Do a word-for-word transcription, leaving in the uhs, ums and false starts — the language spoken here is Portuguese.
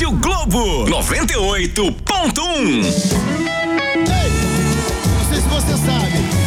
Rádio Globo noventa e oito ponto um. Ei, não sei se você sabe,